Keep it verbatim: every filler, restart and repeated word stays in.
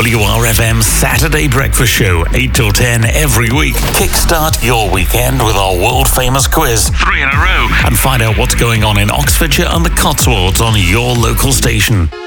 W R F M Saturday Breakfast Show, eight till ten every week. Kickstart your weekend with our world-famous quiz, three in a row, and find out what's going on in Oxfordshire and the Cotswolds on your local station.